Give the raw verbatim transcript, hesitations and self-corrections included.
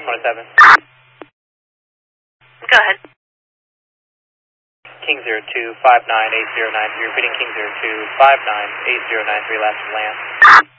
twenty-seven. Go ahead. King zero two five nine eight zero nine three, repeating King zero two five nine eight zero nine three, last land.